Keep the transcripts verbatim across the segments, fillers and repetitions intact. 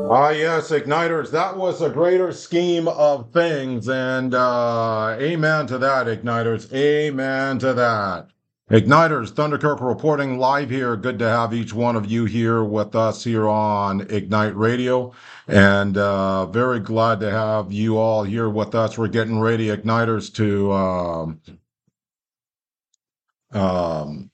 Ah, yes, Igniters. That was a greater scheme of things. And uh, amen to that, Igniters. Amen to that. Igniters, Thunderkirk reporting live here. Good to have each one of you here with us here on Ignite Radio. And uh, very glad to have you all here with us. We're getting ready, Igniters, to um, um,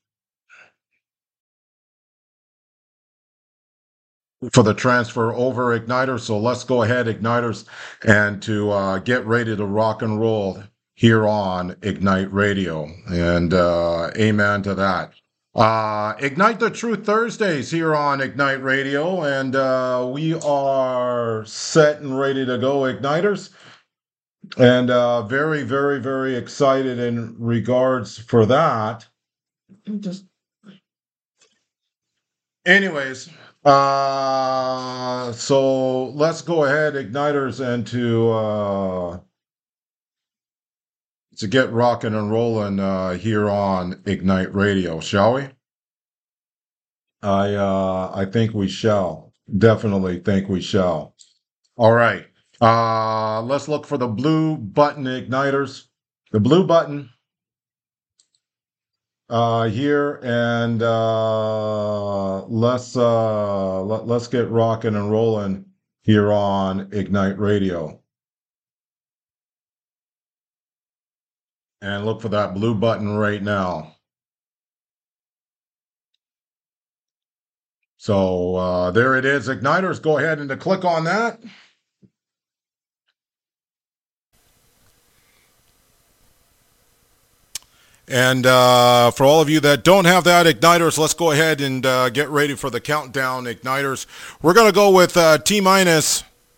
for the transfer over, Igniters. So let's go ahead, Igniters, and to uh, get ready to rock and roll here on Ignite Radio. And uh, amen to that. Uh, Ignite the Truth Thursdays here on Ignite Radio, and uh, we are set and ready to go, Igniters. And uh, very, very, very excited in regards for that. Just Anyways, uh, so let's go ahead, Igniters, and to uh, to get rocking and rolling uh, here on Ignite Radio, shall we? I uh, I think we shall. Definitely think we shall. All right. Uh, let's look for the blue button, Igniters. The blue button uh, here, and uh, let's uh, let, let's get rocking and rolling here on Ignite Radio. And look for that blue button right now. So uh, there it is, Igniters. Go ahead and to click on that. And uh, for all of you that don't have that, Igniters, let's go ahead and uh, get ready for the countdown, Igniters. We're going to go with uh, T minus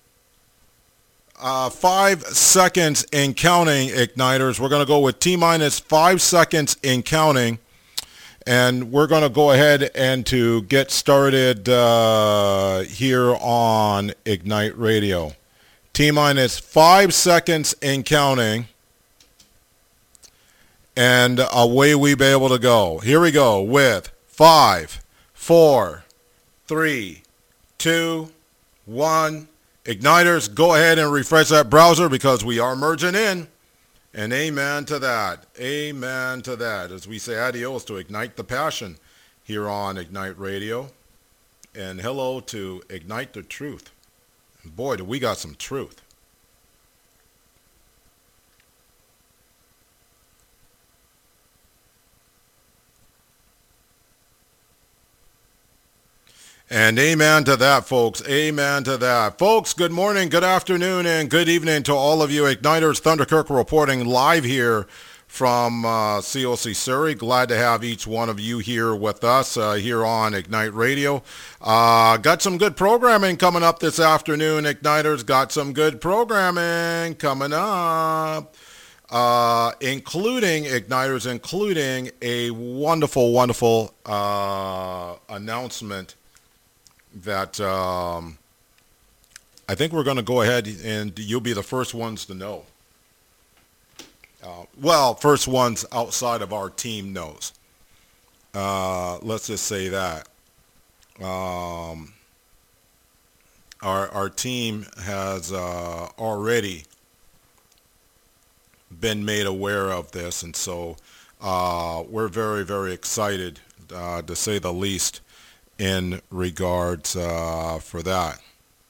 uh, five seconds in counting, Igniters. We're going to go with T minus five seconds in counting. And we're going to go ahead and to get started uh, here on Ignite Radio. T minus five seconds in counting. And away we be able to go. Here we go with five, four, three, two, one. Igniters, go ahead and refresh that browser because we are merging in. And amen to that. Amen to that. As we say adios to Ignite the Passion here on Ignite Radio. And hello to Ignite the Truth. Boy, do we got some truth. And amen to that, folks. Amen to that. Folks, good morning, good afternoon, and good evening to all of you Igniters. Thunderkirk reporting live here from uh, C O C Surrey. Glad to have each one of you here with us uh, here on Ignite Radio. Uh, got some good programming coming up this afternoon, Igniters. Got some good programming coming up. Uh, including, Igniters, including a wonderful, wonderful uh, announcement that um, I think we're going to go ahead and you'll be the first ones to know. Uh, well, first ones outside of our team knows. Uh, let's just say that. Um, our, our team has uh, already been made aware of this, and so uh, we're very, very excited, uh, to say the least, in regards uh, for that.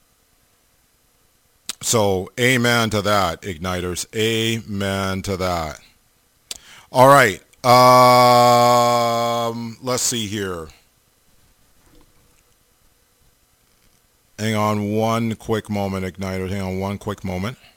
So amen to that, Igniters. Amen to that. All right. Um, let's see here. Hang on one quick moment, Igniters. Hang on one quick moment.